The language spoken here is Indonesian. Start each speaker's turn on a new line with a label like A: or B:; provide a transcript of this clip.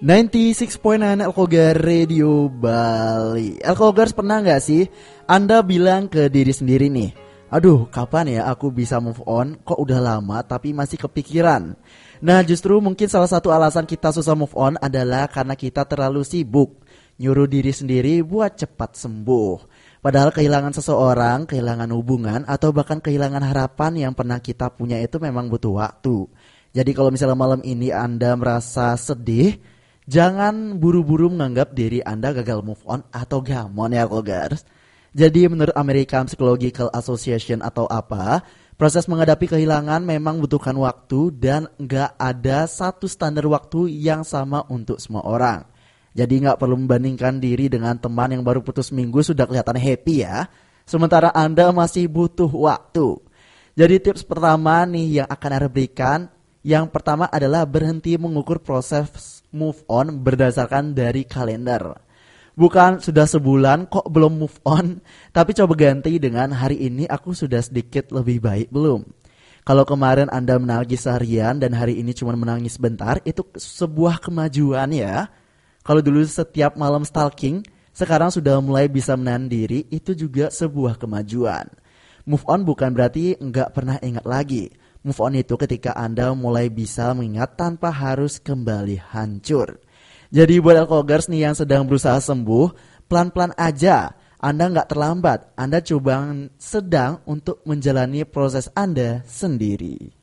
A: 96.9 Alkogar Radio Bali. Alkogars, pernah gak sih Anda bilang ke diri sendiri nih, aduh kapan ya aku bisa move on, kok udah lama tapi masih kepikiran. Nah justru mungkin salah satu alasan kita susah move on adalah karena kita terlalu sibuk nyuruh diri sendiri buat cepat sembuh. Padahal kehilangan seseorang, kehilangan hubungan, atau bahkan kehilangan harapan yang pernah kita punya itu memang butuh waktu. Jadi kalau misalnya malam ini Anda merasa sedih, jangan buru-buru menganggap diri Anda gagal move on atau gamon ya Alkogars. Jadi menurut American Psychological Association atau apa, proses menghadapi kehilangan memang membutuhkan waktu dan nggak ada satu standar waktu yang sama untuk semua orang. Jadi nggak perlu membandingkan diri dengan teman yang baru putus minggu sudah kelihatan happy ya, sementara Anda masih butuh waktu. Jadi tips pertama nih yang akan Anda berikan, yang pertama adalah berhenti mengukur proses move on berdasarkan dari kalender. Bukan sudah sebulan kok belum move on, tapi coba ganti dengan hari ini aku sudah sedikit lebih baik belum. Kalau kemarin Anda menangis seharian dan hari ini cuma menangis sebentar, itu sebuah kemajuan ya. Kalau dulu setiap malam stalking, sekarang sudah mulai bisa menahan diri, itu juga sebuah kemajuan. Move on bukan berarti nggak pernah ingat lagi. Move on itu ketika Anda mulai bisa mengingat tanpa harus kembali hancur. Jadi buat Alkogars nih yang sedang berusaha sembuh, pelan-pelan aja. Anda nggak terlambat. Anda coba sedang untuk menjalani proses Anda sendiri.